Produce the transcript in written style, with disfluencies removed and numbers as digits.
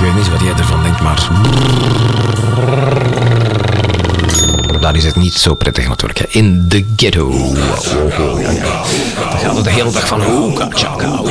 weet niet wat jij ervan denkt, maar... Daar is het niet zo prettig natuurlijk. Hè. In de ghetto. Dan gaan we de hele dag van... Oeka, chaka,